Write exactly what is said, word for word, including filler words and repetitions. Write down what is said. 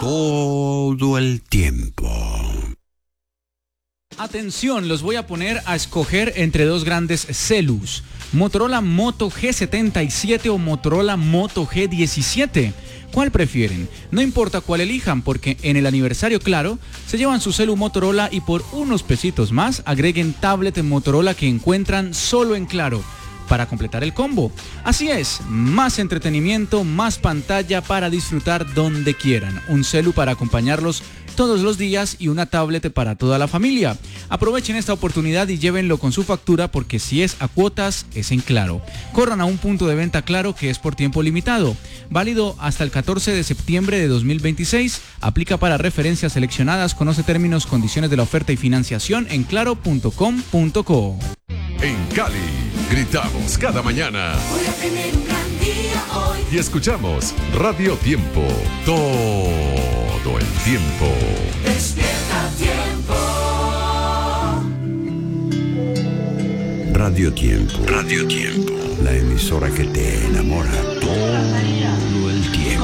todo el tiempo. Atención, los voy a poner a escoger entre dos grandes celus, Motorola Moto G setenta y siete o Motorola Moto G diecisiete. ¿Cuál prefieren? No importa cuál elijan, porque en el aniversario Claro se llevan su celu Motorola y por unos pesitos más agreguen tablet Motorola que encuentran solo en Claro, para completar el combo. Así es, más entretenimiento, más pantalla para disfrutar donde quieran, un celu para acompañarlos todos los días y una tablet para toda la familia. Aprovechen esta oportunidad y llévenlo con su factura, porque si es a cuotas, es en Claro. Corran a un punto de venta Claro que es por tiempo limitado, válido hasta el catorce de septiembre de dos mil veintiséis, aplica para referencias seleccionadas, conoce términos, condiciones de la oferta y financiación en claro punto com punto co. En Cali, gritamos cada mañana. Voy a tener un gran día hoy. Y escuchamos Radio Tiempo todo el tiempo. Despierta Tiempo. Radio Tiempo. Radio Tiempo. La emisora que te enamora todo